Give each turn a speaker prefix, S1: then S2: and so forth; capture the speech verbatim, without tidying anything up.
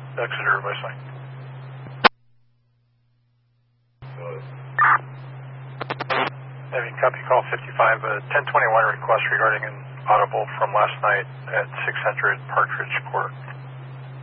S1: Exeter by sign. Having copy call fifty-five, a ten twenty-one request regarding an audible from last night at six hundred Partridge Court.